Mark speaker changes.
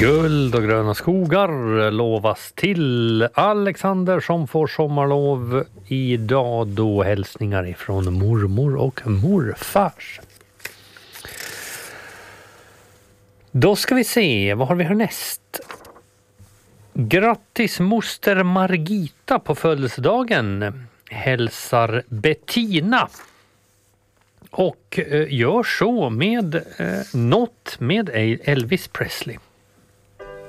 Speaker 1: Guld och gröna skogar lovas till Alexander som får sommarlov idag. Då hälsningar ifrån mormor och morfars. Då ska vi se, vad har vi härnäst? Grattis moster Margita på födelsedagen. Hälsar Bettina. Och gör så med något med Elvis Presley.